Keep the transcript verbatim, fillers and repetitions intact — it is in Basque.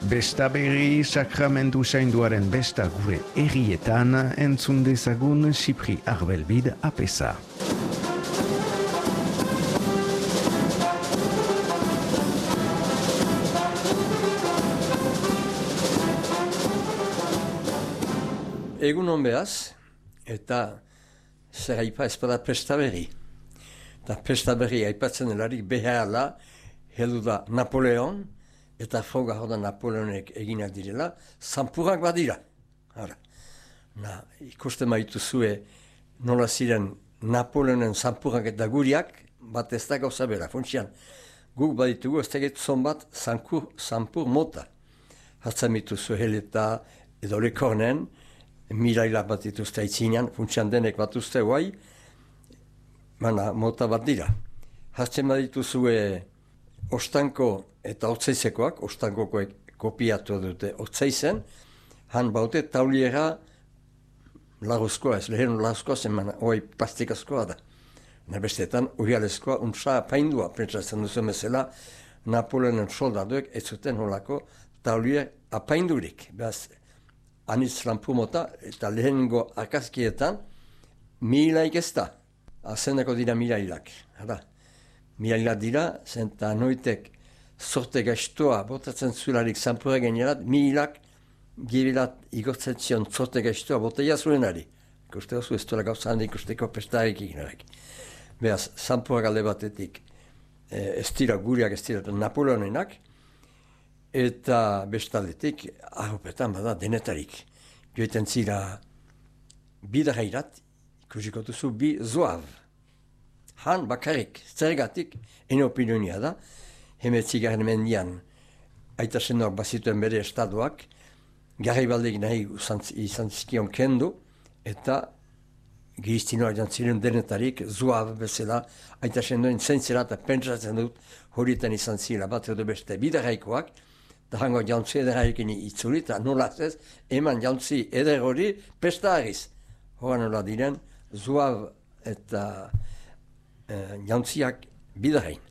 Besta berri sakramentu zainduaren besta gure herrietan entzun dezagun Xipri Arbelbid apesa. Egun hon behaz, eta zer aipa ezpada pesta berri. Eta pesta berri aipatzen delarik behala heldu da Napoleon, eta froga hor da Napoleonek eginak direla, zanpurak badira. Hara, na, ikusten maitu zue nola ziren Napoleonen zanpurak eta guriak, bat ez da gauza bera, funtsian. Guk baditugu ez teget zon bat zankur, zanpur mota. Hatzen mituzu heleta edo lekornen, miraila bat dituzte aitzinean, funtsian denek bat uste guai, mana mota bat dira. Hatzen badituzue Ostanko eta Otzeizekoak, Ostankokoek kopiatu dute Otzeizen, han baute tauliera lagozkoa, ez lehen lagozkoa zen, mana, oi plastikazkoa da. Nebestetan, uhialezkoa, untsa apaindua, pentsatzen duzu bezala, Napoleonen soldaduek ez zuten holako taulier apaindurik. Beaz, anitz lanpu mota, eta lehenengo akazkietan, milaik ez da. Azeneko dira milailak, hala. Milailak dira, zenta noitek sorte gaiztoa botatzen zularik zanpura generat, milak gibilat igortzen zion sorte gaiztoa boteia zuenari. Ikuste oso ez duela gauza handi ikusteko pestarik ikinarek. Beaz, zanpura galde batetik eh, ez dira guriak ez dira Napoleonenak, eta bestaldetik ahopetan bada denetarik. Joiten zira bidagairat, ikusiko duzu bi zoav. Han bakarrik, zergatik, ene opinionia da, hemetzigarren mendian aita sendoak bazituen bere estadoak, Garibaldik nahi izan zizkion kendu, eta giriztinoak jantziren denetarik, zuab bezala, aita sendoen zentzera eta pentsatzen dut horietan izan zira bat edo beste bidaraikoak, eta hango jantzi ederarekin itzuli, eta nola ez, eman jantzi eder hori pesta agiz. Horan nola diren, zuab eta Uh, jantziak bidarain.